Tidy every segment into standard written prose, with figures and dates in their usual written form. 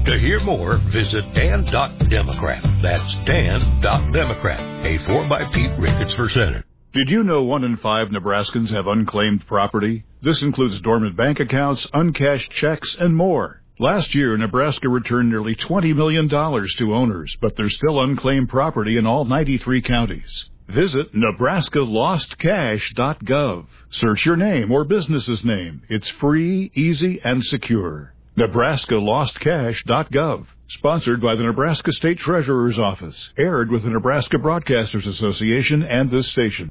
To hear more, visit Dan.Democrat. That's Dan.Democrat. Paid for by Pete Ricketts for Senate. Did you know 1 in 5 Nebraskans have unclaimed property? This includes dormant bank accounts, uncashed checks, and more. Last year, Nebraska returned nearly $20 million to owners, but there's still unclaimed property in all 93 counties. Visit NebraskaLostCash.gov. Search your name or business's name. It's free, easy, and secure. NebraskaLostCash.gov. Sponsored by the Nebraska State Treasurer's Office. Aired with the Nebraska Broadcasters Association and this station.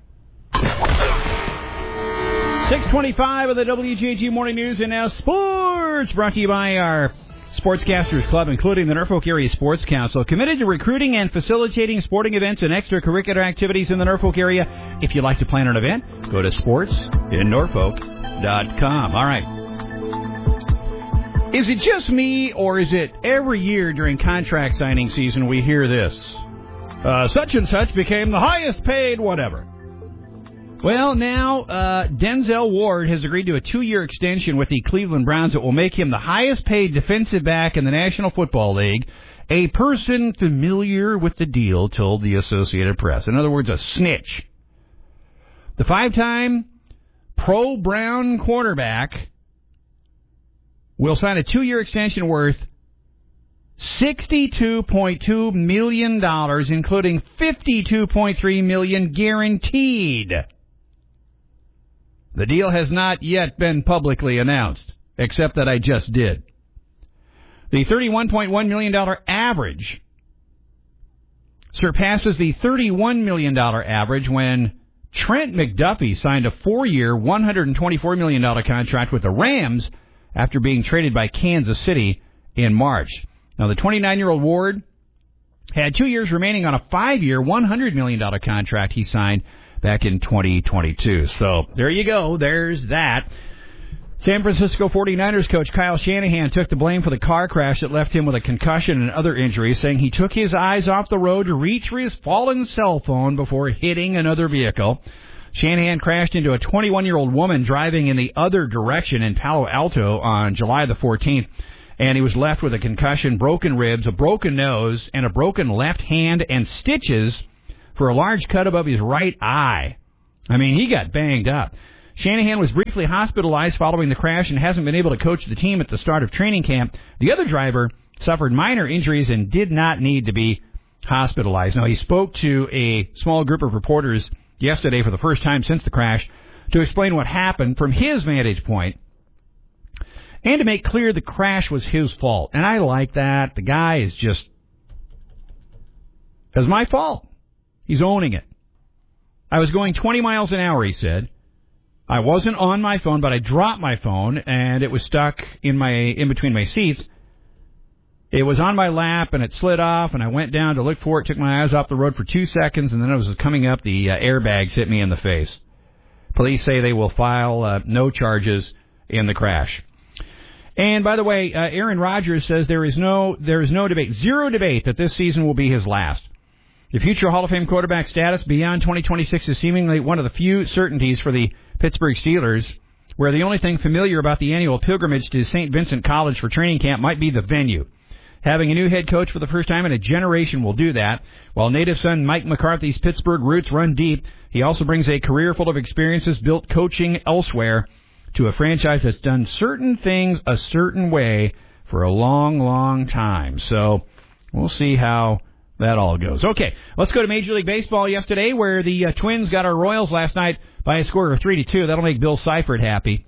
6:25 of the WGAG Morning News and now sports, brought to you by our Sportscasters Club, including the Norfolk Area Sports Council, committed to recruiting and facilitating sporting events and extracurricular activities in the Norfolk area. If you'd like to plan an event, go to sportsinnorfolk.com. All right. Is it just me, or is it every year during contract signing season we hear this? Such and such became the highest paid whatever. Well, now Denzel Ward has agreed to a 2-year extension with the Cleveland Browns that will make him the highest-paid defensive back in the National Football League. A person familiar with the deal told the Associated Press. In other words, a snitch. The 5-time pro-Brown quarterback will sign a 2-year extension worth $62.2 million, including $52.3 million guaranteed. The deal has not yet been publicly announced, except that I just did. The $31.1 million average surpasses the $31 million average when Trent McDuffie signed a 4-year, $124 million contract with the Rams after being traded by Kansas City in March. Now, the 29-year-old Ward had 2 years remaining on a 5-year, $100 million contract he signed back in 2022. So there you go. There's that. San Francisco 49ers coach Kyle Shanahan took the blame for the car crash that left him with a concussion and other injuries, saying he took his eyes off the road to reach for his fallen cell phone before hitting another vehicle. Shanahan crashed into a 21-year-old woman driving in the other direction in Palo Alto on July the 14th, and he was left with a concussion, broken ribs, a broken nose, and a broken left hand and stitches for a large cut above his right eye. I mean, he got banged up. Shanahan was briefly hospitalized following the crash and hasn't been able to coach the team at the start of training camp. The other driver suffered minor injuries and did not need to be hospitalized. Now, he spoke to a small group of reporters yesterday for the first time since the crash to explain what happened from his vantage point and to make clear the crash was his fault. And I like that. The guy is just, it was my fault. He's owning it. I was going 20 miles an hour, he said. I wasn't on my phone, but I dropped my phone, and it was stuck in between my seats. It was on my lap, and it slid off, and I went down to look for it, took my eyes off the road for 2 seconds, and then as it was coming up, the airbags hit me in the face. Police say they will file no charges in the crash. And, by the way, Aaron Rodgers says there is no debate, zero debate, that this season will be his last. The future Hall of Fame quarterback status beyond 2026 is seemingly one of the few certainties for the Pittsburgh Steelers, where the only thing familiar about the annual pilgrimage to St. Vincent College for training camp might be the venue. Having a new head coach for the first time in a generation will do that. While native son Mike McCarthy's Pittsburgh roots run deep, he also brings a career full of experiences built coaching elsewhere to a franchise that's done certain things a certain way for a long, long time. So we'll see how that all goes. Okay, let's go to Major League Baseball yesterday, where the Twins got our Royals last night by a score of 3-2. That'll make Bill Seifert happy.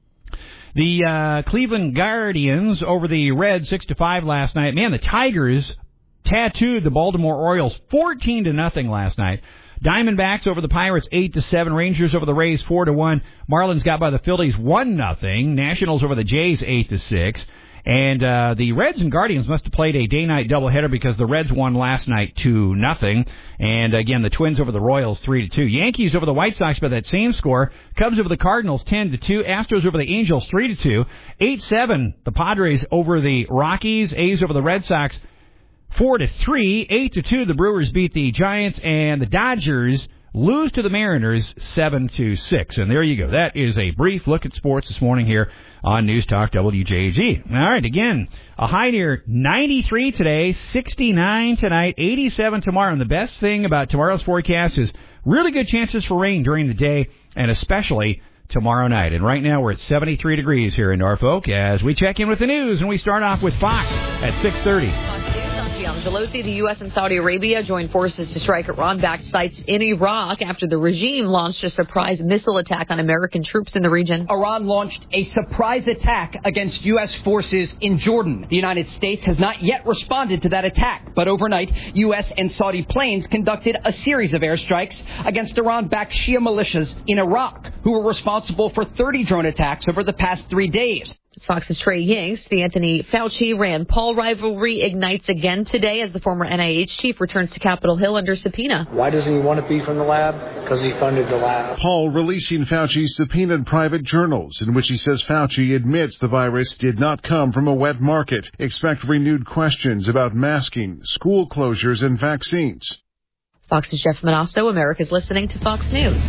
The Cleveland Guardians over the Reds 6-5 last night. Man, the Tigers tattooed the Baltimore Orioles 14-0 last night. Diamondbacks over the Pirates 8-7. Rangers over the Rays 4-1. Marlins got by the Phillies 1-0. Nationals over the Jays 8-6. And the Reds and Guardians must have played a day-night doubleheader because the Reds won last night 2-0. And, again, the Twins over the Royals 3-2. Yankees over the White Sox by that same score. Cubs over the Cardinals 10-2. Astros over the Angels 3-2. 8-7, the Padres over the Rockies. A's over the Red Sox 4-3. 8-2, the Brewers beat the Giants. And the Dodgers lose to the Mariners 7-6. And there you go. That is a brief look at sports this morning here on News Talk WJG. All right, again, a high near 93 today, 69 tonight, 87 tomorrow. And the best thing about tomorrow's forecast is really good chances for rain during the day, and especially tomorrow night. And right now we're at 73 degrees here in Norfolk as we check in with the news, and we start off with Fox at 6:30. Pelosi, the U.S. and Saudi Arabia joined forces to strike Iran-backed sites in Iraq after the regime launched a surprise missile attack on American troops in the region. Iran launched a surprise attack against U.S. forces in Jordan. The United States has not yet responded to that attack, but overnight, U.S. and Saudi planes conducted a series of airstrikes against Iran-backed Shia militias in Iraq, who were responsible for 30 drone attacks over the past 3 days. Fox's Trey Yingst. The Anthony Fauci-Rand Paul rivalry ignites again today as the former NIH chief returns to Capitol Hill under subpoena. Why doesn't he want to be from the lab? Because he funded the lab. Paul releasing Fauci's subpoenaed private journals in which he says Fauci admits the virus did not come from a wet market. Expect renewed questions about masking, school closures, and vaccines. Fox's Jeff Manasso. America's listening to Fox News.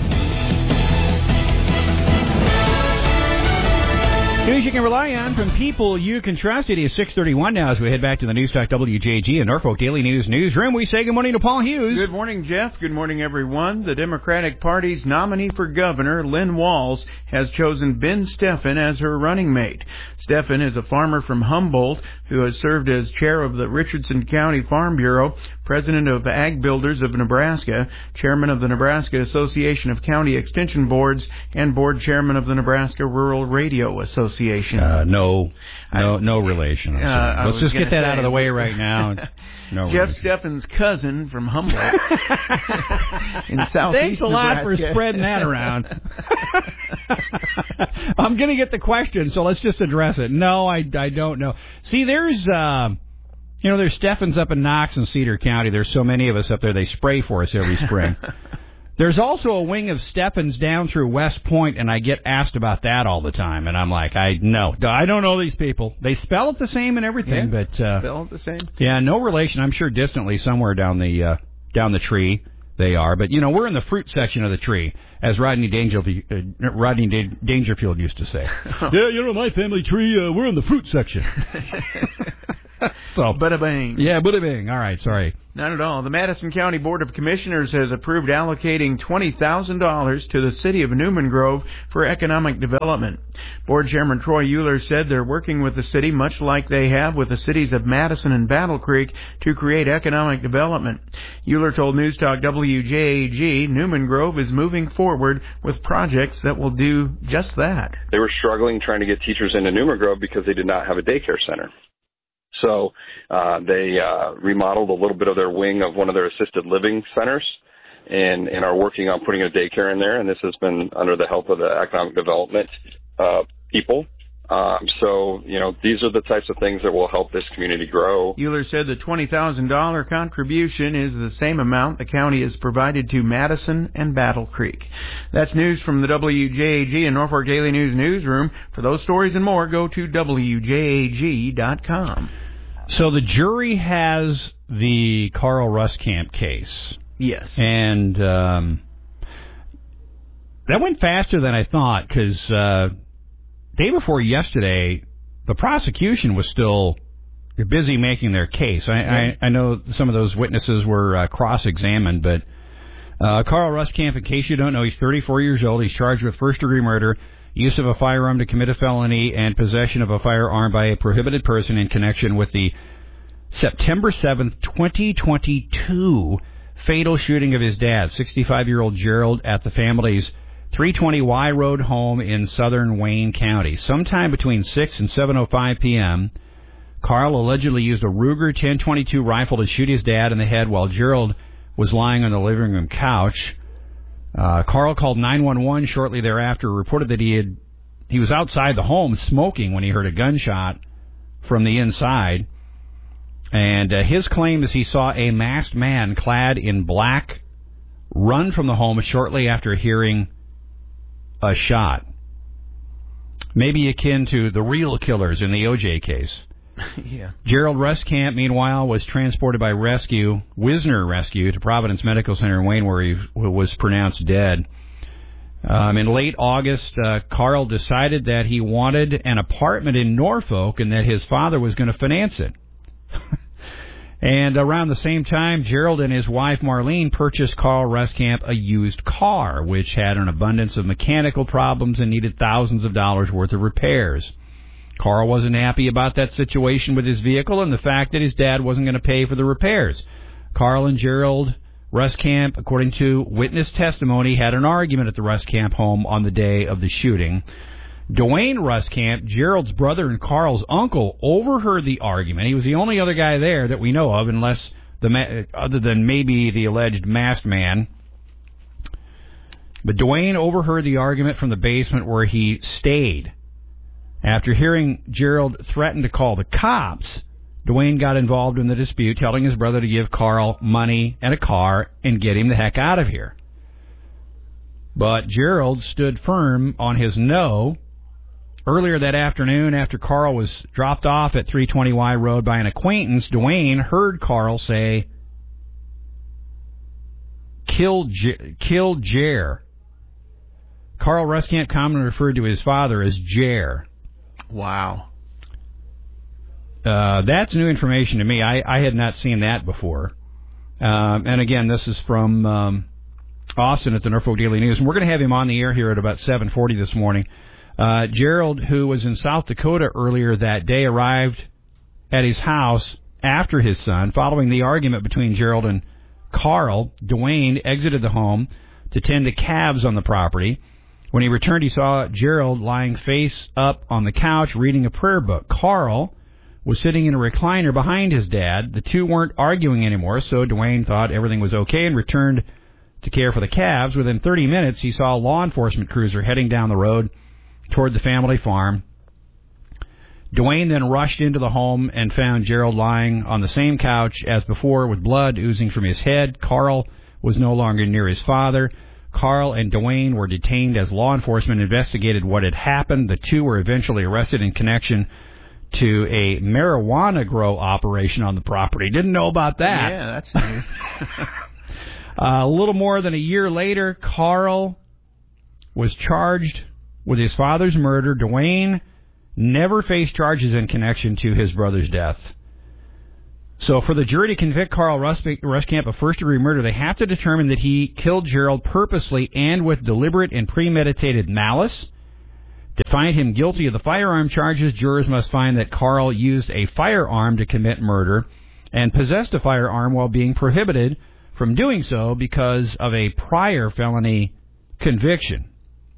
News you can rely on from people you can trust. It is 6:31 now as we head back to the News Talk WJG and Norfolk Daily News newsroom. We say good morning to Paul Hughes. Good morning, Jeff. Good morning, everyone. The Democratic Party's nominee for governor, Lynn Walls, has chosen Ben Steffen as her running mate. Steffen is a farmer from Humboldt who has served as chair of the Richardson County Farm Bureau, president of Ag Builders of Nebraska, chairman of the Nebraska Association of County Extension Boards, and board chairman of the Nebraska Rural Radio Association. No relation. Let's just get that out of the way right now. No Jeff relation. Steffen's cousin from Humboldt in southeast Thanks a lot Nebraska. for spreading that around. I'm going to get the question, so let's just address it. No, I don't know. See, there's Steffens up in Knox and Cedar County. There's so many of us up there, they spray for us every spring. There's also a wing of Steffens down through West Point, and I get asked about that all the time. And I'm like, I don't know these people. They spell it the same and everything, but spell it the same. Yeah, no relation. I'm sure distantly somewhere down the tree they are. But we're in the fruit section of the tree, as Rodney Dangerfield used to say. Yeah, my family tree. We're in the fruit section. So, bada bang. Yeah, bada bang. All right, sorry. Not at all. The Madison County Board of Commissioners has approved allocating $20,000 to the city of Newman Grove for economic development. Board Chairman Troy Euler said they're working with the city, much like they have with the cities of Madison and Battle Creek, to create economic development. Euler told News Talk WJAG Newman Grove is moving forward with projects that will do just that. They were struggling trying to get teachers into Newman Grove because they did not have a daycare center. So they remodeled a little bit of their wing of one of their assisted living centers and are working on putting a daycare in there. And this has been under the help of the economic development people. So, these are the types of things that will help this community grow. Euler said the $20,000 contribution is the same amount the county has provided to Madison and Battle Creek. That's news from the WJAG and Norfolk Daily News newsroom. For those stories and more, go to WJAG.com. So the jury has the Carl Ruskamp case. Yes. And that went faster than I thought because day before yesterday, the prosecution was still busy making their case. I know some of those witnesses were cross-examined, but Carl Ruskamp, in case you don't know, he's 34 years old. He's charged with first-degree murder, use of a firearm to commit a felony, and possession of a firearm by a prohibited person in connection with the September 7th, 2022 fatal shooting of his dad, 65-year-old Gerald, at the family's 320 Y Road home in southern Wayne County. Sometime between 6 and 7:05 p.m., Carl allegedly used a Ruger 10/22 rifle to shoot his dad in the head while Gerald was lying on the living room couch. Carl called 911 shortly thereafter, reported that he was outside the home smoking when he heard a gunshot from the inside. And his claim is he saw a masked man clad in black run from the home shortly after hearing a shot. Maybe akin to the real killers in the O.J. case. Yeah. Gerald Ruskamp, meanwhile, was transported by Wisner Rescue, to Providence Medical Center in Wayne, where he was pronounced dead. In late August, Carl decided that he wanted an apartment in Norfolk and that his father was going to finance it. And around the same time, Gerald and his wife Marlene purchased Carl Ruskamp a used car, which had an abundance of mechanical problems and needed thousands of dollars worth of repairs. Carl wasn't happy about that situation with his vehicle and the fact that his dad wasn't going to pay for the repairs. Carl and Gerald Ruskamp, according to witness testimony, had an argument at the Ruskamp home on the day of the shooting. Dwayne Ruskamp, Gerald's brother and Carl's uncle, overheard the argument. He was the only other guy there that we know of, other than maybe the alleged masked man. But Dwayne overheard the argument from the basement where he stayed. After hearing Gerald threaten to call the cops, Dwayne got involved in the dispute, telling his brother to give Carl money and a car and get him the heck out of here. But Gerald stood firm on his no. Earlier that afternoon, after Carl was dropped off at 320Y Road by an acquaintance, Dwayne heard Carl say, Kill Jer. Carl Ruskamp commonly referred to his father as Jer. Wow. That's new information to me. I had not seen that before. And again, this is from Austin at the Norfolk Daily News. And we're going to have him on the air here at about 7:40 this morning. Gerald, who was in South Dakota earlier that day, arrived at his house after his son. Following the argument between Gerald and Carl, Dwayne exited the home to tend to calves on the property. When he returned, he saw Gerald lying face up on the couch reading a prayer book. Carl was sitting in a recliner behind his dad. The two weren't arguing anymore, so Dwayne thought everything was okay and returned to care for the calves. Within 30 minutes, he saw a law enforcement cruiser heading down the road toward the family farm. Dwayne then rushed into the home and found Gerald lying on the same couch as before with blood oozing from his head. Carl was no longer near his father. Carl and Dwayne were detained as law enforcement investigated what had happened. The two were eventually arrested in connection to a marijuana grow operation on the property. Didn't know about that. Yeah, that's new. A little more than a year later, Carl was charged with his father's murder. Dwayne never faced charges in connection to his brother's death. So for the jury to convict Carl Ruskamp of first-degree murder, they have to determine that he killed Gerald purposely and with deliberate and premeditated malice. To find him guilty of the firearm charges, jurors must find that Carl used a firearm to commit murder and possessed a firearm while being prohibited from doing so because of a prior felony conviction.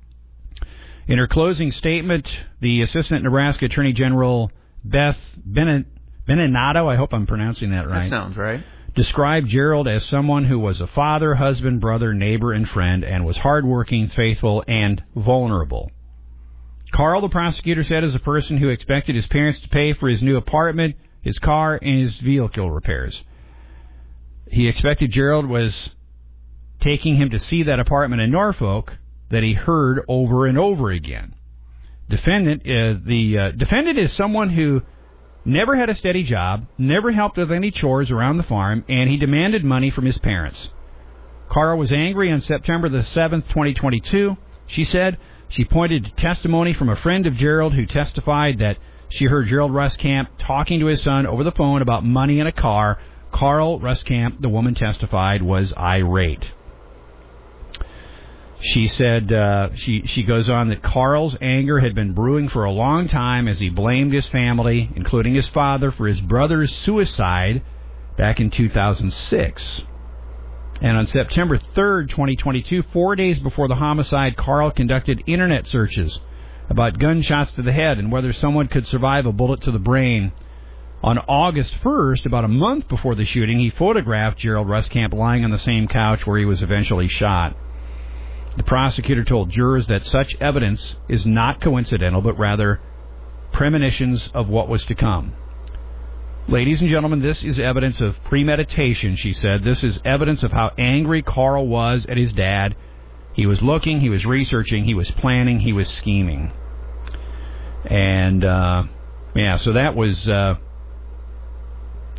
In her closing statement, the Assistant Nebraska Attorney General Beth Beninato, I hope I'm pronouncing that right. That sounds right. Described Gerald as someone who was a father, husband, brother, neighbor, and friend, and was hardworking, faithful, and vulnerable. Carl, the prosecutor said, is a person who expected his parents to pay for his new apartment, his car, and his vehicle repairs. He expected Gerald was taking him to see that apartment in Norfolk that he heard over and over again. The defendant is someone who never had a steady job, never helped with any chores around the farm, and he demanded money from his parents. Carl was angry on September the 7th, 2022. She said she pointed to testimony from a friend of Gerald who testified that she heard Gerald Ruskamp talking to his son over the phone about money and a car. Carl Ruskamp, the woman testified, was irate. She said, she goes on that Carl's anger had been brewing for a long time as he blamed his family, including his father, for his brother's suicide back in 2006. And on September 3rd, 2022, 4 days before the homicide, Carl conducted internet searches about gunshots to the head and whether someone could survive a bullet to the brain. On August 1st, about a month before the shooting, he photographed Gerald Ruskamp lying on the same couch where he was eventually shot. The prosecutor told jurors that such evidence is not coincidental, but rather premonitions of what was to come. Ladies and gentlemen, this is evidence of premeditation, she said. This is evidence of how angry Carl was at his dad. He was looking, he was researching, he was planning, he was scheming. And, so that was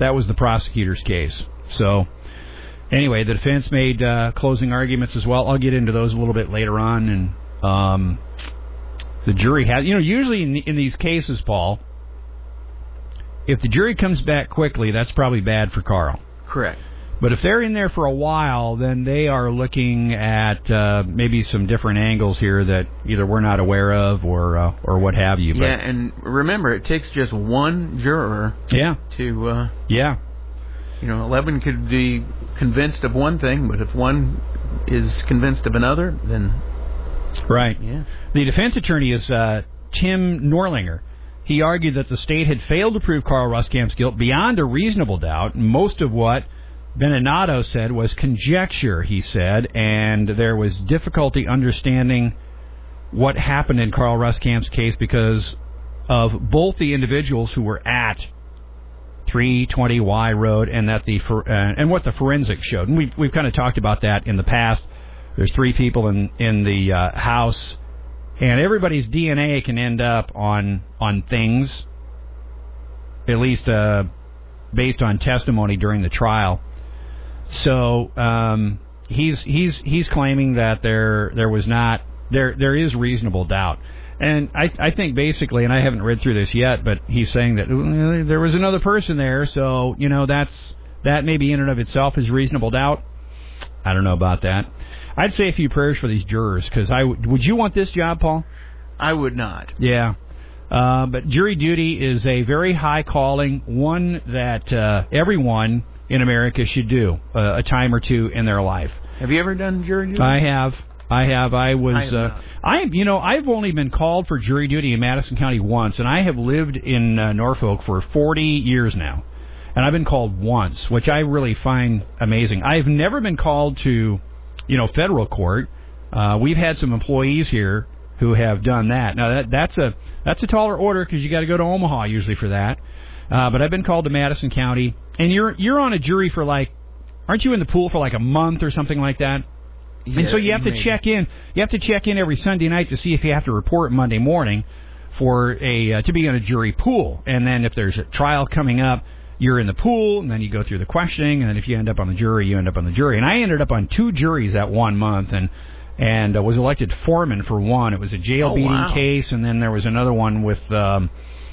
That was the prosecutor's case. So, anyway, the defense made closing arguments as well. I'll get into those a little bit later on. And the jury has... usually in these cases, Paul, if the jury comes back quickly, that's probably bad for Carl. Correct. But if they're in there for a while, then they are looking at maybe some different angles here that either we're not aware of or what have you. But, and remember, it takes just one juror to... 11 could be convinced of one thing, but if one is convinced of another, then... Right. Yeah. The defense attorney is Tim Norlinger. He argued that the state had failed to prove Carl Ruskamp's guilt beyond a reasonable doubt. Most of what Beninado said was conjecture, he said, and there was difficulty understanding what happened in Carl Ruskamp's case because of both the individuals who were at 320Y Road and that and what the forensics showed. And we've kind of talked about that in the past. There's 3 people in the house, and everybody's DNA can end up on things, at least based on testimony during the trial. So he's claiming that there is reasonable doubt. And I think basically, and I haven't read through this yet, but he's saying that there was another person there, so that maybe in and of itself is reasonable doubt. I don't know about that. I'd say a few prayers for these jurors, because would you want this job, Paul? I would not. Yeah. But jury duty is a very high calling, one that everyone in America should do a time or two in their life. Have you ever done jury duty? I have. I've only been called for jury duty in Madison County once, and I have lived in Norfolk for 40 years now. And I've been called once, which I really find amazing. I've never been called to, federal court. We've had some employees here who have done that. Now that's a taller order because you got to go to Omaha usually for that. But I've been called to Madison County, and you're on a jury for aren't you in the pool for a month or something like that? Yeah, and so you have to check in. You have to check in every Sunday night to see if you have to report Monday morning for to be in a jury pool. And then if there's a trial coming up, you're in the pool, and then you go through the questioning, and then if you end up on the jury, you end up on the jury. And I ended up on 2 juries that 1 month, and was elected foreman for one. It was a jail beating case, and then there was another one with it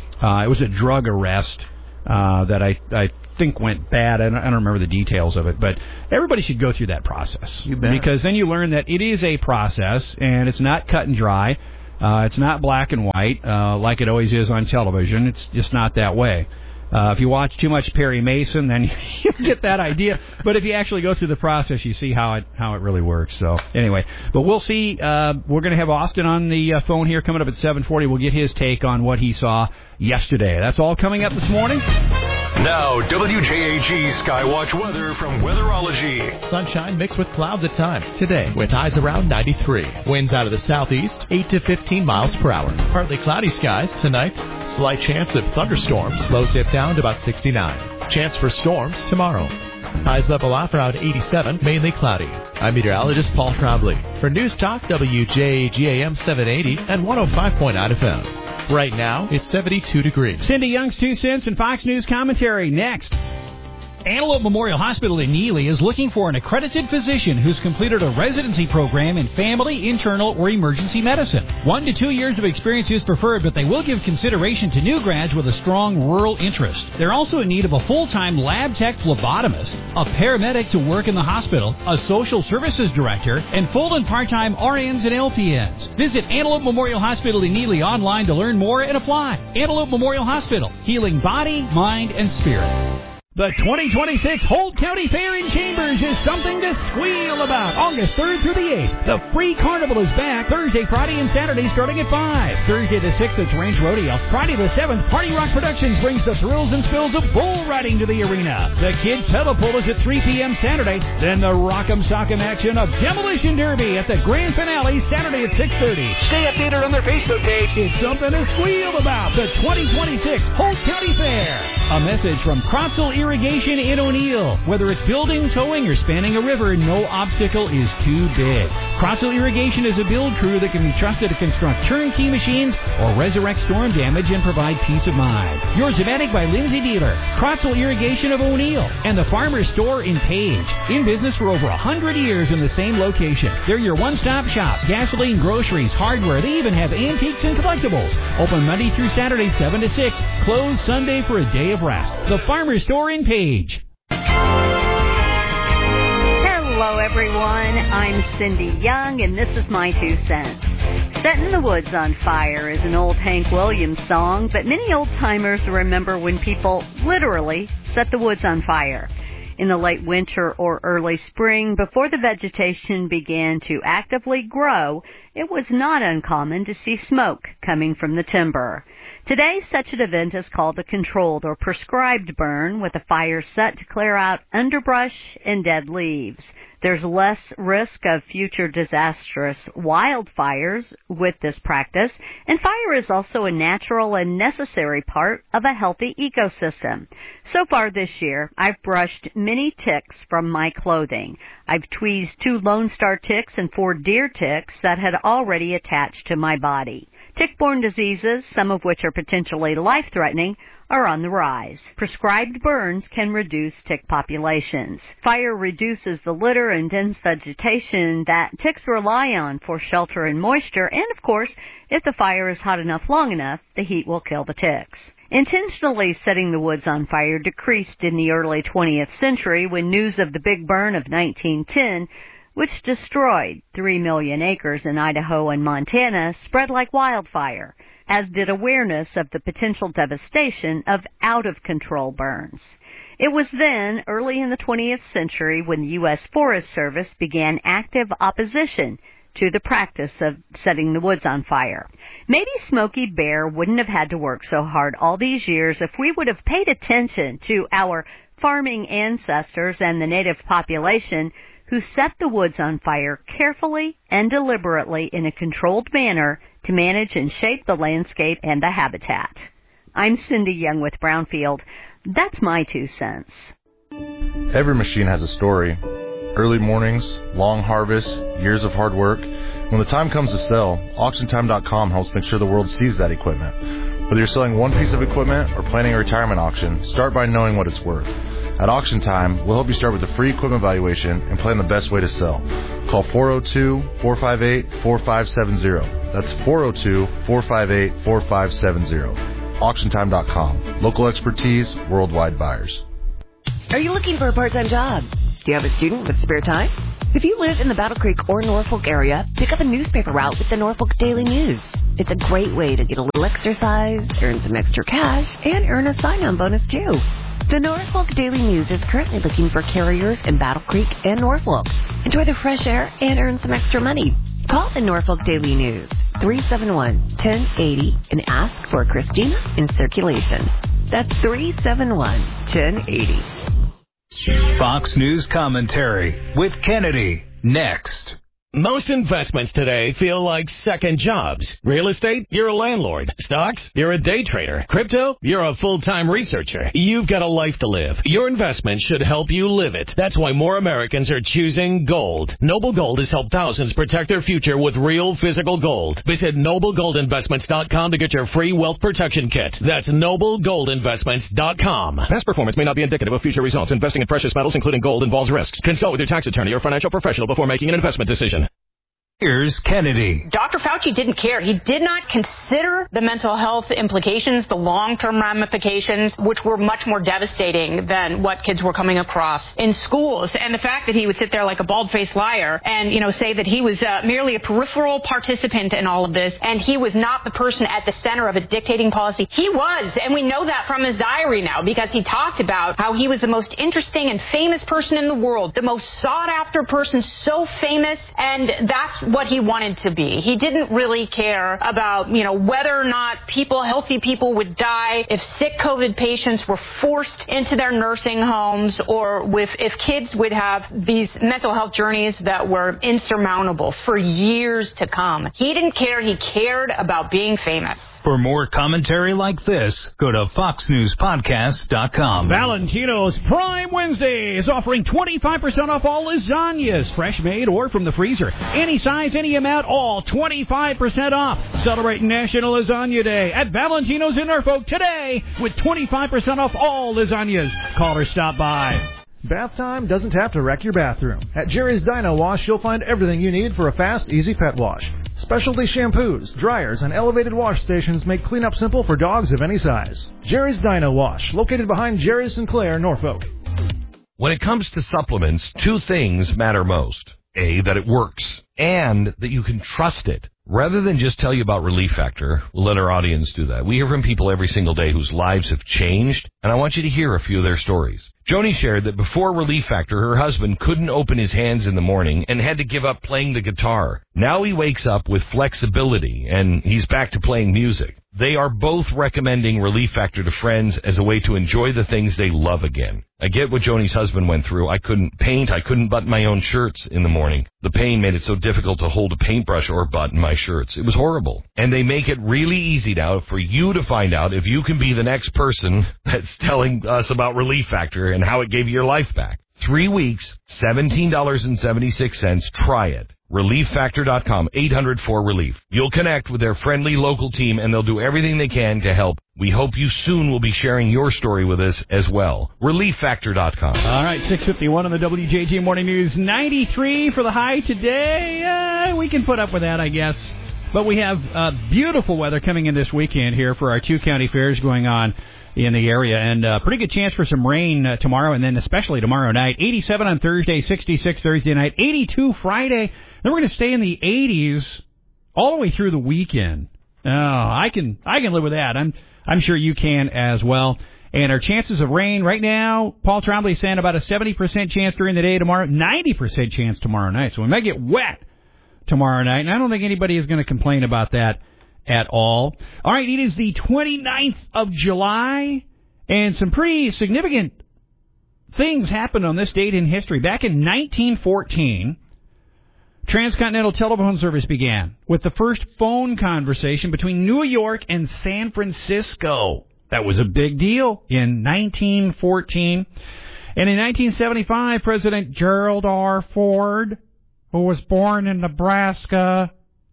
was a drug arrest that I think went bad. I don't remember the details of it, but everybody should go through that process. You bet. Because then you learn that it is a process, and it's not cut and dry. It's not black and white like it always is on television. It's just not that way. If you watch too much Perry Mason, then you get that idea. But if you actually go through the process, you see how it really works. So anyway, but we'll see. We're going to have Austin on the phone here coming up at 7:40. We'll get his take on what he saw yesterday. That's all coming up this morning. Now, WJAG Skywatch weather from Weatherology. Sunshine mixed with clouds at times today with highs around 93. Winds out of the southeast, 8 to 15 miles per hour. Partly cloudy skies tonight. Slight chance of thunderstorms. Lows dip down to about 69. Chance for storms tomorrow. Highs level off around 87, mainly cloudy. I'm meteorologist Paul Trombley for News Talk WJAG AM 780 and 105.9 FM. Right now, it's 72 degrees. Cindy Young's 2 cents and Fox News commentary next. Antelope Memorial Hospital in Neely is looking for an accredited physician who's completed a residency program in family, internal, or emergency medicine. 1 to 2 years of experience is preferred, but they will give consideration to new grads with a strong rural interest. They're also in need of a full-time lab tech phlebotomist, a paramedic to work in the hospital, a social services director, and full and part-time RNs and LPNs. Visit Antelope Memorial Hospital in Neely online to learn more and apply. Antelope Memorial Hospital, healing body, mind, and spirit. The 2026 Holt County Fair in Chambers is something to squeal about. August 3rd through the 8th. The free carnival is back Thursday, Friday, and Saturday starting at 5. Thursday the 6th, it's Ranch Rodeo. Friday the 7th, Party Rock Productions brings the thrills and spills of bull riding to the arena. The Kids Pedal Pull is at 3 p.m. Saturday. Then the Rock'em Sock'em action of Demolition Derby at the grand finale Saturday at 6:30. Stay updated on their Facebook page. It's something to squeal about. The 2026 Holt County Fair. A message from Crotzel Irrigation in O'Neill. Whether it's building, towing, or spanning a river, no obstacle is too big. Crottsville Irrigation is a build crew that can be trusted to construct turnkey machines or resurrect storm damage and provide peace of mind. Your Zematic by Lindsay dealer, Crottsville Irrigation of O'Neill, and the Farmer's Store in Page. In business for over 100 years in the same location. They're your one-stop shop. Gasoline, groceries, hardware. They even have antiques and collectibles. Open Monday through Saturday, 7 to 6. Closed Sunday for a day of rest. The Farmer's Store in Page. Hello, everyone. I'm Cindy Young, and this is my 2 cents. Setting the Woods on Fire is an old Hank Williams song, but many old-timers remember when people literally set the woods on fire. In the late winter or early spring, before the vegetation began to actively grow, it was not uncommon to see smoke coming from the timber. Today, such an event is called a controlled or prescribed burn, with a fire set to clear out underbrush and dead leaves. There's less risk of future disastrous wildfires with this practice, and fire is also a natural and necessary part of a healthy ecosystem. So far this year, I've brushed many ticks from my clothing. I've tweezed 2 Lone Star ticks and 4 deer ticks that had already attached to my body. Tick-borne diseases, some of which are potentially life-threatening, are on the rise. Prescribed burns can reduce tick populations. Fire reduces the litter and dense vegetation that ticks rely on for shelter and moisture, and of course, if the fire is hot enough long enough, the heat will kill the ticks. Intentionally setting the woods on fire decreased in the early 20th century when news of the Big Burn of 1910, which destroyed 3 million acres in Idaho and Montana, spread like wildfire, as did awareness of the potential devastation of out-of-control burns. It was then, early in the 20th century, when the U.S. Forest Service began active opposition to the practice of setting the woods on fire. Maybe Smokey Bear wouldn't have had to work so hard all these years if we would have paid attention to our farming ancestors and the native population who set the woods on fire carefully and deliberately in a controlled manner to manage and shape the landscape and the habitat. I'm Cindy Young with Brownfield. That's my 2 cents. Every machine has a story. Early mornings, long harvests, years of hard work. When the time comes to sell, AuctionTime.com helps make sure the world sees that equipment. Whether you're selling one piece of equipment or planning a retirement auction, start by knowing what it's worth. At Auction Time, we'll help you start with a free equipment valuation and plan the best way to sell. Call 402-458-4570. That's 402-458-4570. AuctionTime.com. Local expertise, worldwide buyers. Are you looking for a part-time job? Do you have a student with spare time? If you live in the Battle Creek or Norfolk area, pick up a newspaper route with the Norfolk Daily News. It's a great way to get a little exercise, earn some extra cash, and earn a sign-on bonus too. The Norfolk Daily News is currently looking for carriers in Battle Creek and Norfolk. Enjoy the fresh air and earn some extra money. Call the Norfolk Daily News, 371-1080, and ask for Christina in circulation. That's 371-1080. Fox News commentary with Kennedy, next. Most investments today feel like second jobs. Real estate, you're a landlord. Stocks, you're a day trader. Crypto, you're a full-time researcher. You've got a life to live. Your investment should help you live it. That's why more Americans are choosing gold. Noble Gold has helped thousands protect their future with real physical gold. Visit NobleGoldInvestments.com to get your free wealth protection kit. That's NobleGoldInvestments.com. Past performance may not be indicative of future results. Investing in precious metals, including gold, involves risks. Consult with your tax attorney or financial professional before making an investment decision. Here's Kennedy. Dr. Fauci didn't care. He did not consider the mental health implications, the long-term ramifications, which were much more devastating than what kids were coming across in schools. And the fact that he would sit there like a bald-faced liar and, say that he was merely a peripheral participant in all of this, and he was not the person at the center of a dictating policy. He was, and we know that from his diary now, because he talked about how he was the most interesting and famous person in the world, the most sought-after person, so famous, and that's what he wanted to be. He didn't really care about, whether or not healthy people would die, if sick COVID patients were forced into their nursing homes, or if kids would have these mental health journeys that were insurmountable for years to come. He didn't care. He cared about being famous. For more commentary like this, go to foxnewspodcast.com. Valentino's Prime Wednesday is offering 25% off all lasagnas, fresh made or from the freezer. Any size, any amount, all 25% off. Celebrating National Lasagna Day at Valentino's in Norfolk today with 25% off all lasagnas. Call or stop by. Bath time doesn't have to wreck your bathroom. At Jerry's Dino Wash, you'll find everything you need for a fast, easy pet wash. Specialty shampoos, dryers, and elevated wash stations make cleanup simple for dogs of any size. Jerry's Dino Wash, located behind Jerry's Sinclair, Norfolk. When it comes to supplements, two things matter most. A, that it works, and that you can trust it. Rather than just tell you about Relief Factor, we'll let our audience do that. We hear from people every single day whose lives have changed, and I want you to hear a few of their stories. Joni shared that before Relief Factor, her husband couldn't open his hands in the morning and had to give up playing the guitar. Now he wakes up with flexibility, and he's back to playing music. They are both recommending Relief Factor to friends as a way to enjoy the things they love again. I get what Joni's husband went through. I couldn't paint. I couldn't button my own shirts in the morning. The pain made it so difficult to hold a paintbrush or button my shirts. It was horrible. And they make it really easy now for you to find out if you can be the next person that's telling us about Relief Factor and how it gave you your life back. 3 weeks, $17.76. Try it. ReliefFactor.com, 800-4RELIEF. You'll connect with their friendly local team, and they'll do everything they can to help. We hope you soon will be sharing your story with us as well. ReliefFactor.com. All right, 6:51 on the WJG Morning News. 93 for the high today. We can put up with that, I guess. But we have beautiful weather coming in this weekend here for our two county fairs going on in the area, and pretty good chance for some rain tomorrow, and then especially tomorrow night. 87 on Thursday, 66 Thursday night, 82 Friday. Then we're going to stay in the 80s all the way through the weekend. Oh, I can live with that. I'm sure you can as well. And our chances of rain right now, Paul Trombley is saying about a 70% chance during the day tomorrow, 90% chance tomorrow night. So we might get wet tomorrow night, and I don't think anybody is going to complain about that at all. All right, it is the 29th of July, and some pretty significant things happened on this date in history. Back in 1914, transcontinental telephone service began with the first phone conversation between New York and San Francisco. That was a big deal in 1914. And in 1975, President Gerald R. Ford, who was born in Nebraska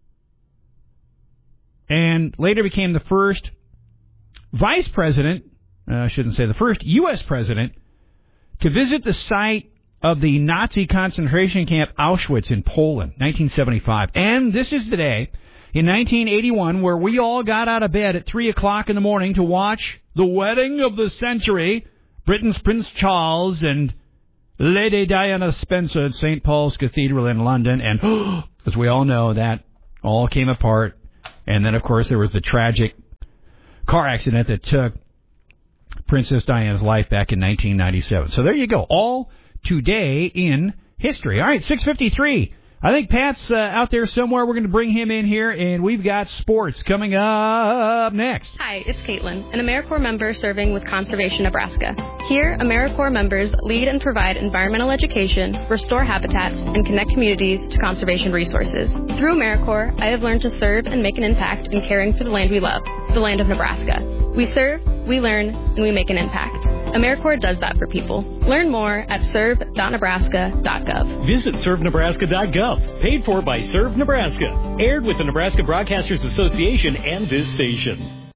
and later became the first vice president, I shouldn't say the first, U.S. president, to visit the site of the Nazi concentration camp Auschwitz in Poland, 1975. And this is the day, in 1981, where we all got out of bed at 3 o'clock in the morning to watch the wedding of the century, Britain's Prince Charles and Lady Diana Spencer at St. Paul's Cathedral in London. And as we all know, that all came apart. And then, of course, there was the tragic car accident that took Princess Diana's life back in 1997. So there you go. All today in history. All right, 6:53. I think Pat's out there somewhere. We're going to bring him in here, and we've got sports coming up next. Hi, it's Caitlin, an AmeriCorps member serving with Conservation Nebraska. Here, AmeriCorps members lead and provide environmental education, restore habitats, and connect communities to conservation resources. Through AmeriCorps, I have learned to serve and make an impact in caring for the land we love, the land of Nebraska. We serve, we learn, and we make an impact. AmeriCorps does that for people. Learn more at serve.nebraska.gov. Visit servenebraska.gov. Paid for by Serve Nebraska. Aired with the Nebraska Broadcasters Association and this station.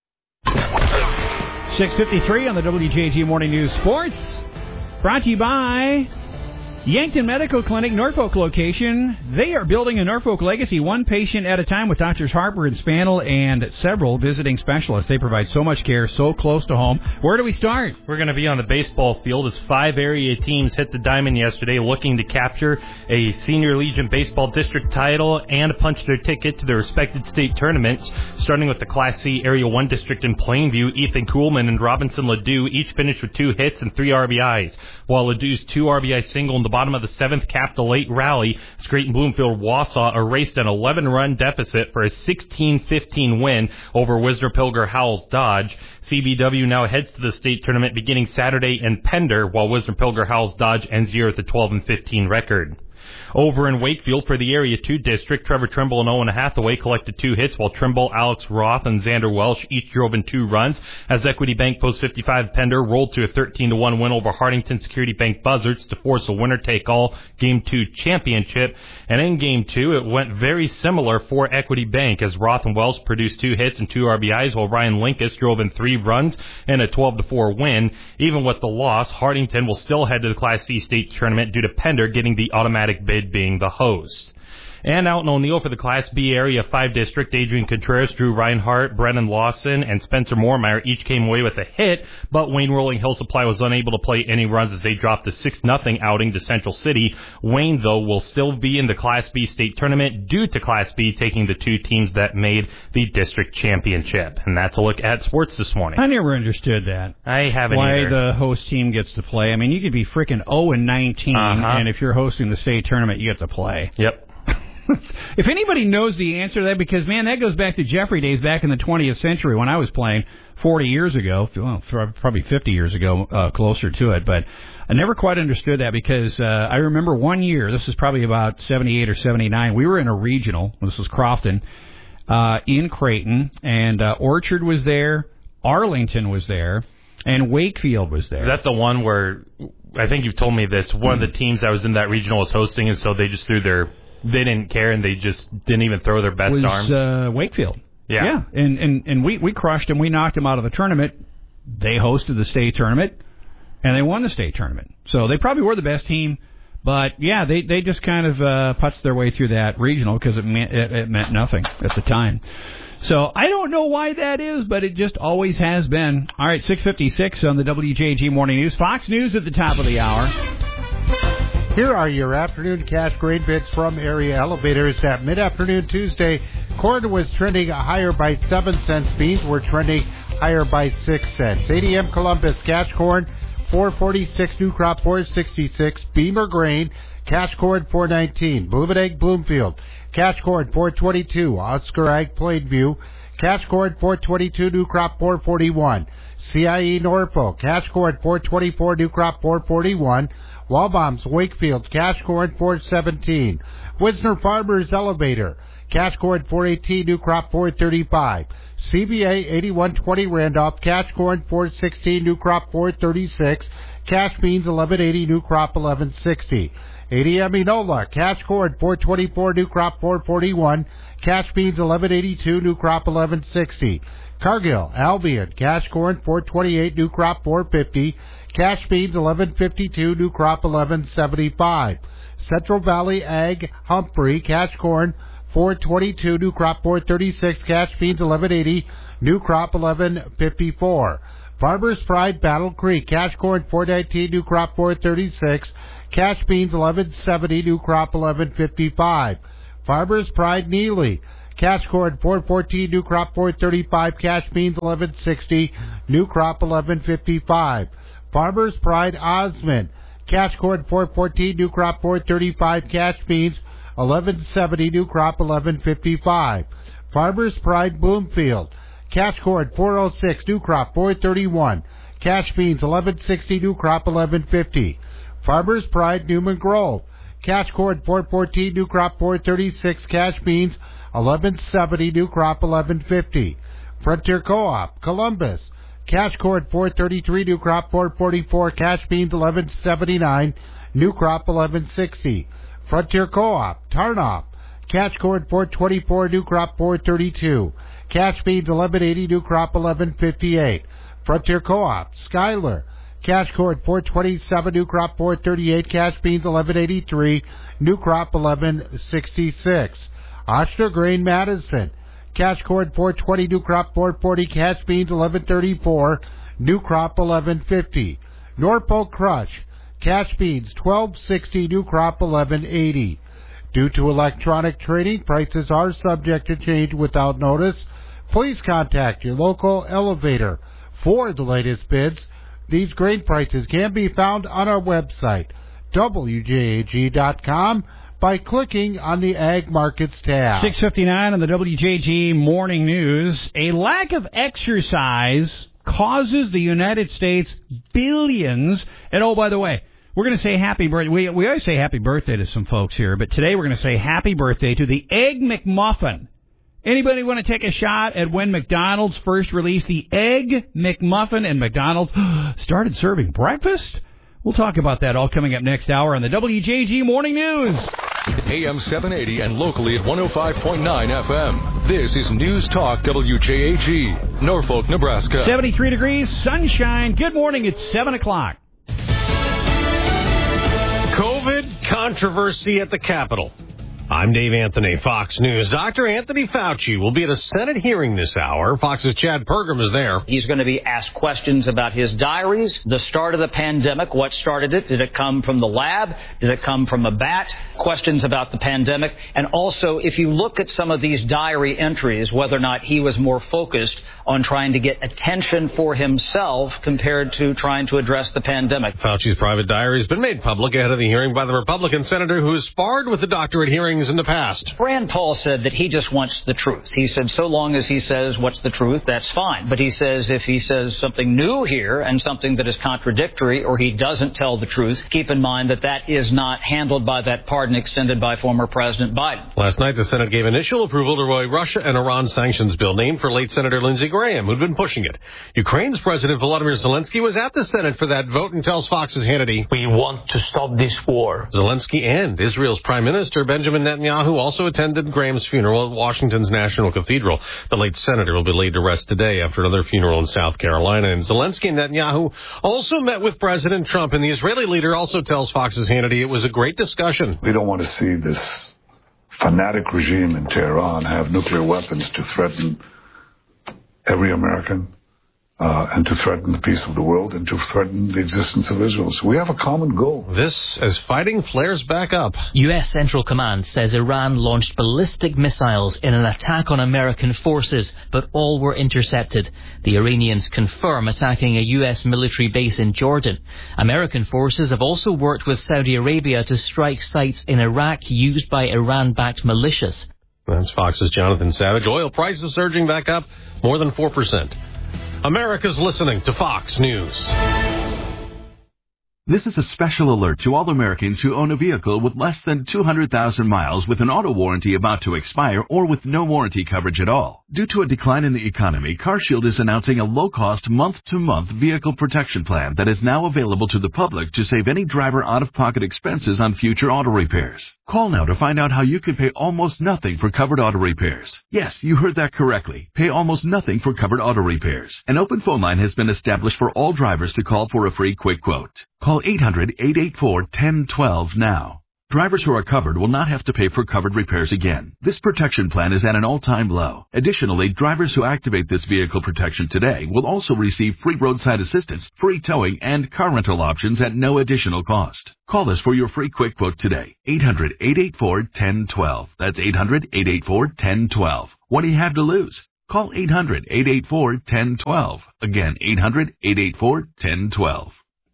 6:53 on the WJG Morning News Sports. Brought to you by Yankton Medical Clinic, Norfolk location. They are building a Norfolk legacy, one patient at a time, with Drs. Harper and Spaniel and several visiting specialists. They provide so much care, so close to home. Where do we start? We're going to be on the baseball field as 5 area teams hit the diamond yesterday looking to capture a Senior Legion Baseball District title and punch their ticket to their respected state tournaments. Starting with the Class C Area 1 District in Plainview, Ethan Kuhlman and Robinson Ledoux each finished with 2 hits and 3 RBIs, while Ledoux's 2 RBI single in the bottom of the 7th capped a late rally. Scranton Bloomfield Wausau erased an 11-run deficit for a 16-15 win over Wisner Pilger Howells Dodge. CBW now heads to the state tournament beginning Saturday in Pender, while Wisner Pilger Howells Dodge ends year with a 12-15 record. Over in Wakefield for the Area 2 district, Trevor Trimble and Owen Hathaway collected 2 hits, while Trimble, Alex Roth, and Xander Welsh each drove in 2 runs, as Equity Bank Post 55 Pender rolled to a 13-1 win over Hartington Security Bank Buzzards to force a winner-take-all Game 2 championship. And in Game 2, it went very similar for Equity Bank, as Roth and Welsh produced 2 hits and 2 RBIs, while Ryan Linkus drove in 3 runs and a 12-4 win. Even with the loss, Hartington will still head to the Class C state tournament due to Pender getting the automatic bid being the host. And out in O'Neill for the Class B Area 5 district, Adrian Contreras, Drew Reinhardt, Brennan Lawson, and Spencer Moormeyer each came away with a hit, but Wayne Rolling Hill Supply was unable to play any runs as they dropped the 6-0 outing to Central City. Wayne, though, will still be in the Class B state tournament due to Class B taking the 2 teams that made the district championship. And that's a look at sports this morning. I never understood that. I haven't Why either. the host team gets to play. I mean, you could be freaking 0-19, and if you're hosting the state tournament, you get to play. Yep. If anybody knows the answer to that, because, man, that goes back to Jeffrey days back in the 20th century when I was playing 40 years ago, well, probably 50 years ago, closer to it, but I never quite understood that because I remember one year, this was probably about 78 or 79, we were in a regional, this was Crofton, in Creighton, and Orchard was there, Arlington was there, and Wakefield was there. Is that the one where, I think you've told me this, one of the teams that was in that regional was hosting, and so they just they didn't care, and they just didn't even throw their best arms. Wakefield. Yeah. And we crushed them. We knocked them out of the tournament. They hosted the state tournament, and they won the state tournament. So they probably were the best team. But, yeah, they just kind of putzed their way through that regional because it meant nothing at the time. So I don't know why that is, but it just always has been. All right, 6:56 on the WJG Morning News. Fox News at the top of the hour. Here are your afternoon cash grain bids from Area Elevators. At mid-afternoon Tuesday, corn was trending higher by 7 cents. Beans were trending higher by 6 cents. ADM Columbus cash corn $4.46, new crop $4.66. Beamer grain cash corn $4.19. Blooming Egg Bloomfield cash corn $4.22. Oscar Ag Plainview cash corn $4.22, new crop $4.41. CIE Norfolk cash corn $4.24, new crop $4.41. Walbaum's Wakefield cash corn $4.17. Wisner Farmers Elevator cash corn $4.18, new crop $4.35. CBA 8120 Randolph cash corn $4.16, new crop $4.36. Cash beans $11.80, new crop $11.60. ADM Enola cash corn $4.24, new crop $4.41. Cash beans $11.82, new crop $11.60. Cargill Albion cash corn $4.28, new crop $4.50. Cash beans $11.52, new crop $11.75. Central Valley Ag Humphrey cash corn $4.22, new crop $4.36. Cash beans $11.80, new crop $11.54. Farmers Pride Battle Creek cash corn $4.19, new crop $4.36. Cash beans $11.70, new crop $11.55. Farmers Pride Neely cash corn $4.14, new crop $4.35. Cash beans $11.60, new crop $11.55. Farmers Pride Osmond cash corn $4.14, new crop $4.35. Cash beans $11.70, new crop $11.55. Farmers Pride Bloomfield cash corn $4.06, new crop $4.31. Cash beans $11.60, new crop $11.50. Farmers Pride Newman Grove cash corn $4.14, new crop $4.36. Cash beans $11.70, new crop $11.50. Frontier Co-op Columbus cash corn $4.33, new crop $4.44. Cash beans $11.79, new crop $11.60. Frontier Co-op Tarnoff cash corn $4.24, new crop $4.32. Cash beans $11.80, new crop $11.58. Frontier Co-op Schuyler cash corn $4.27, new crop $4.38. Cash beans $11.83, new crop $11.66. Ochsner Grain Madison cash corn $4.20, new crop $4.40. Cash beans $11.34, new crop $11.50. Norfolk Crush cash beans $12.60, new crop $11.80. Due to electronic trading, prices are subject to change without notice. Please contact your local elevator for the latest bids. These grain prices can be found on our website, WJAG.com, by clicking on the Ag Markets tab. 6:59 on the WJG Morning News. A lack of exercise causes the United States billions. And oh, by the way, We're going to say happy birthday. We always say happy birthday to some folks here, but today we're going to say happy birthday to the Egg McMuffin. Anybody want to take a shot at when McDonald's first released the Egg McMuffin and McDonald's started serving breakfast? We'll talk about that all coming up next hour on the WJG Morning News. AM 780 and locally at 105.9 FM. This is News Talk WJAG, Norfolk, Nebraska. 73 degrees, sunshine. Good morning. It's 7 o'clock. COVID controversy at the Capitol. I'm Dave Anthony, Fox News. Dr. Anthony Fauci will be at a Senate hearing this hour. Fox's Chad Pergram is there. He's going to be asked questions about his diaries, the start of the pandemic, what started it, did it come from the lab, did it come from a bat, questions about the pandemic, and also if you look at some of these diary entries, whether or not he was more focused on trying to get attention for himself compared to trying to address the pandemic. Fauci's private diary has been made public ahead of the hearing by the Republican senator who has sparred with the doctor at hearings in the past. Rand Paul said that he just wants the truth. He said so long as he says what's the truth, that's fine. But he says if he says something new here and something that is contradictory or he doesn't tell the truth, keep in mind that that is not handled by that pardon extended by former President Biden. Last night, the Senate gave initial approval to a Russia and Iran sanctions bill named for late Senator Lindsey Graham, who'd been pushing it. Ukraine's President Volodymyr Zelensky was at the Senate for that vote and tells Fox's Hannity, "We want to stop this war." Zelensky and Israel's Prime Minister Benjamin Netanyahu also attended Graham's funeral at Washington's National Cathedral. The late senator will be laid to rest today after another funeral in South Carolina. And Zelensky and Netanyahu also met with President Trump, and the Israeli leader also tells Fox's Hannity it was a great discussion. We don't want to see this fanatic regime in Tehran have nuclear weapons to threaten every American and to threaten the peace of the world and to threaten the existence of Israel. So we have a common goal. This as fighting flares back up. U.S. Central Command says Iran launched ballistic missiles in an attack on American forces, but all were intercepted. The Iranians confirm attacking a U.S. military base in Jordan. American forces have also worked with Saudi Arabia to strike sites in Iraq used by Iran-backed militias. That's Fox's Jonathan Savage. Oil prices surging back up more than 4%. America's listening to Fox News. This is a special alert to all Americans who own a vehicle with less than 200,000 miles with an auto warranty about to expire or with no warranty coverage at all. Due to a decline in the economy, CarShield is announcing a low-cost month-to-month vehicle protection plan that is now available to the public to save any driver out-of-pocket expenses on future auto repairs. Call now to find out how you can pay almost nothing for covered auto repairs. Yes, you heard that correctly. Pay almost nothing for covered auto repairs. An open phone line has been established for all drivers to call for a free quick quote. Call 800-884-1012 now. Drivers who are covered will not have to pay for covered repairs again. This protection plan is at an all-time low. Additionally, drivers who activate this vehicle protection today will also receive free roadside assistance, free towing, and car rental options at no additional cost. Call us for your free quick quote today. 800-884-1012. That's 800-884-1012. What do you have to lose? Call 800-884-1012. Again, 800-884-1012.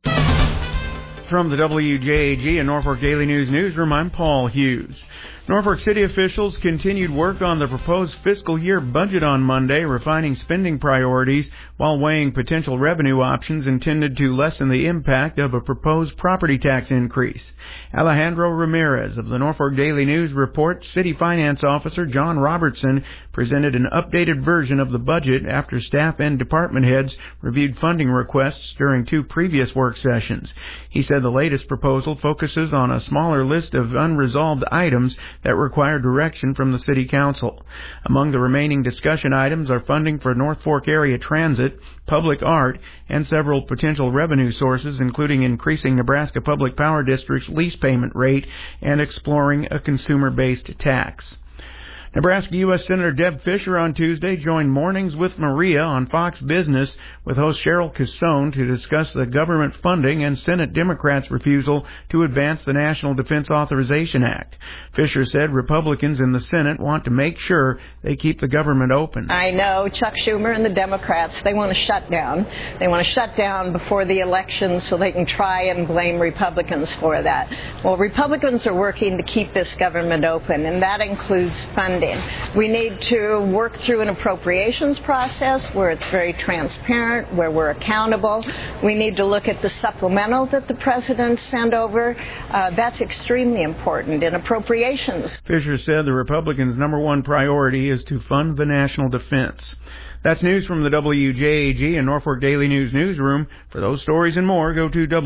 From the WJAG and Norfolk Daily News newsroom, I'm Paul Hughes. Norfolk City officials continued work on the proposed fiscal year budget on Monday, refining spending priorities while weighing potential revenue options intended to lessen the impact of a proposed property tax increase. Alejandro Ramirez of the Norfolk Daily News reports City Finance Officer John Robertson presented an updated version of the budget after staff and department heads reviewed funding requests during two previous work sessions. He said the latest proposal focuses on a smaller list of unresolved items that require direction from the City Council. Among the remaining discussion items are funding for North Fork area transit, public art, and several potential revenue sources, including increasing Nebraska Public Power District's lease payment rate and exploring a consumer-based tax. Nebraska U.S. Senator Deb Fischer on Tuesday joined Mornings with Maria on Fox Business with host Cheryl Casone to discuss the government funding and Senate Democrats' refusal to advance the National Defense Authorization Act. Fischer said Republicans in the Senate want to make sure they keep the government open. I know Chuck Schumer and the Democrats, they want to shut down. They want to shut down before the election so they can try and blame Republicans for that. Well, Republicans are working to keep this government open, and that includes funding. funding. We need to work through an appropriations process where it's very transparent, where we're accountable. We need to look at the supplemental that the President sent over. That's extremely important in appropriations. Fisher said the Republicans' number one priority is to fund the national defense. That's news from the WJAG and Norfolk Daily News newsroom. For those stories and more, go to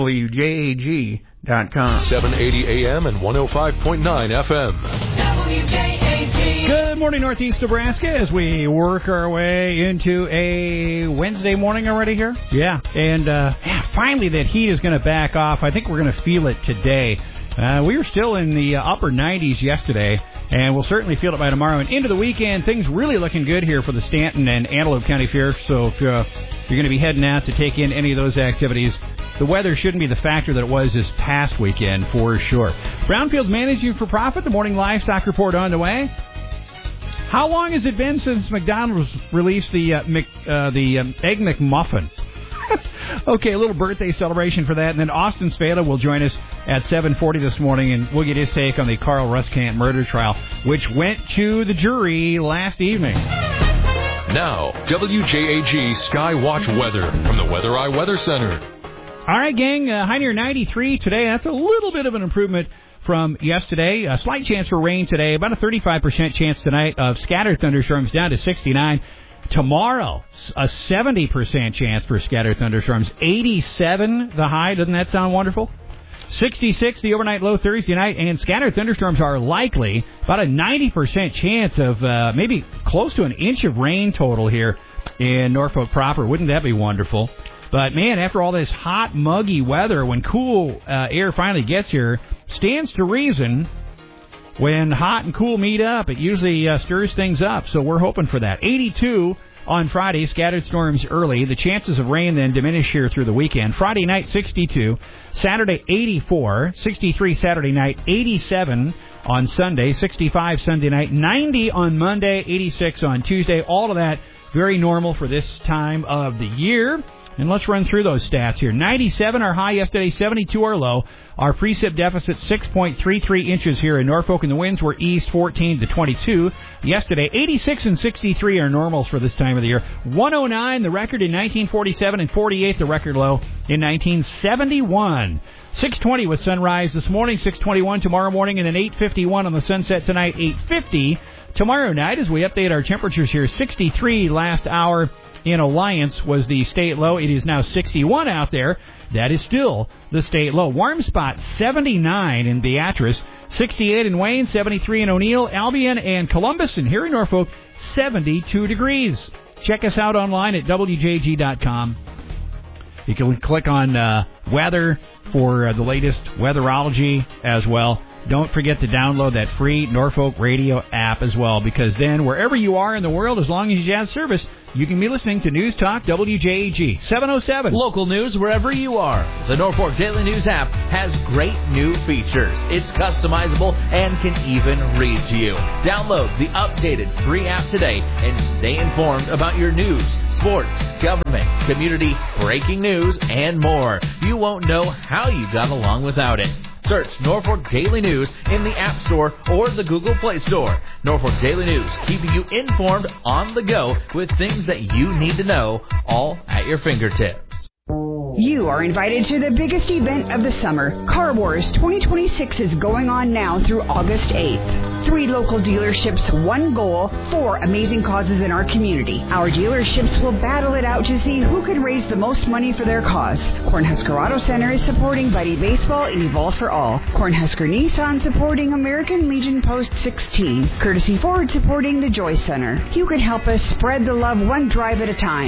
WJAG.com. 780 AM and 105.9 FM. WJAG. Good morning, Northeast Nebraska, as we work our way into a Wednesday morning already here. Yeah, and finally that heat is going to back off. I think we're going to feel it today. We were still in the upper 90s yesterday, and we'll certainly feel it by tomorrow. And into the weekend, things really looking good here for the Stanton and Antelope County Fair. So if you're going to be heading out to take in any of those activities, the weather shouldn't be the factor that it was this past weekend for sure. Brownfield's Managing for Profit, the morning livestock report on the way. How long has it been since McDonald's released the Egg McMuffin? Okay, a little birthday celebration for that. And then Austin Sveda will join us at 7:40 this morning, and we'll get his take on the Carl Ruskant murder trial, which went to the jury last evening. Now, WJAG Skywatch weather from the Weather Eye Weather Center. All right, gang, high near 93 today. That's a little bit of an improvement from yesterday. A slight chance for rain today, about a 35% chance tonight of scattered thunderstorms, down to 69. Tomorrow, a 70% chance for scattered thunderstorms. 87 the high. Doesn't that sound wonderful? 66 the overnight low Thursday night, and scattered thunderstorms are likely. About a 90% chance of maybe close to an inch of rain total here in Norfolk proper. Wouldn't that be wonderful? But, man, after all this hot, muggy weather, when cool air finally gets here, stands to reason when hot and cool meet up, it usually stirs things up. So we're hoping for that. 82 on Friday, scattered storms early. The chances of rain then diminish here through the weekend. Friday night, 62. Saturday, 84. 63 Saturday night. 87 on Sunday. 65 Sunday night. 90 on Monday. 86 on Tuesday. All of that very normal for this time of the year. And let's run through those stats here. 97 our high yesterday, 72 our low. Our precip deficit 6.33 inches here in Norfolk, and the winds were east 14 to 22 yesterday. 86 and 63 are normals for this time of the year. 109 the record in 1947, and 48 the record low in 1971. 6:20 with sunrise this morning, 6:21 tomorrow morning, and then 8:51 on the sunset tonight, 8:50 tomorrow night as we update our temperatures here. 63 last hour in Alliance was the state low. It is now 61 out there. That is still the state low. Warm spot 79 in Beatrice, 68 in Wayne, 73 in O'Neill, Albion, and Columbus, and here in Norfolk, 72 degrees. Check us out online at WJG.com. You can click on weather for the latest weatherology as well. Don't forget to download that free Norfolk Radio app as well, because then wherever you are in the world, as long as you have service, you can be listening to News Talk WJAG 707. Local news wherever you are. The Norfolk Daily News app has great new features. It's customizable and can even read to you. Download the updated free app today and stay informed about your news, sports, government, community, breaking news, and more. You won't know how you got along without it. Search Norfolk Daily News in the App Store or the Google Play Store. Norfolk Daily News, keeping you informed on the go with things that you need to know, all at your fingertips. You are invited to the biggest event of the summer. Car Wars 2026 is going on now through August 8th. 3 local dealerships, 1 goal, 4 amazing causes in our community. Our dealerships will battle it out to see who can raise the most money for their cause. Cornhusker Auto Center is supporting Buddy Baseball and Evolve for All. Cornhusker Nissan supporting American Legion Post 16. Courtesy Ford supporting the Joy Center. You can help us spread the love one drive at a time.